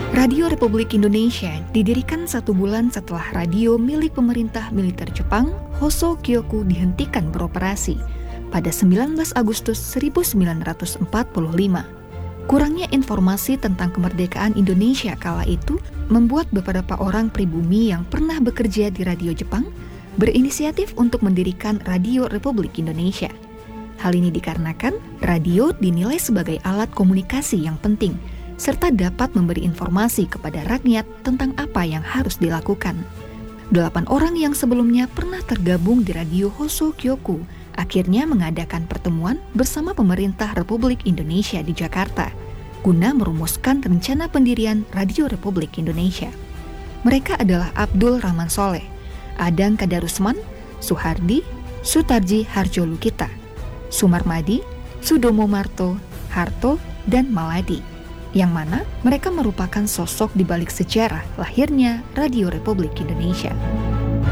Radio Republik Indonesia didirikan 1 bulan setelah radio milik pemerintah militer Jepang, Hoso Kyoku, dihentikan beroperasi pada 19 Agustus 1945. Kurangnya informasi tentang kemerdekaan Indonesia kala itu membuat beberapa orang pribumi yang pernah bekerja di radio Jepang berinisiatif untuk mendirikan Radio Republik Indonesia. Hal ini dikarenakan radio dinilai sebagai alat komunikasi yang penting, serta dapat memberi informasi kepada rakyat tentang apa yang harus dilakukan. 8 orang yang sebelumnya pernah tergabung di Radio Hoso Kyoku akhirnya mengadakan pertemuan bersama pemerintah Republik Indonesia di Jakarta guna merumuskan rencana pendirian Radio Republik Indonesia. Mereka adalah Abdul Rahman Soleh, Adang Kadarusman, Suhardi, Sutarji Harjolukita, Sumarmadi, Sudomo Marto, Harto, dan Maladi, yang mana mereka merupakan sosok di balik sejarah lahirnya Radio Republik Indonesia.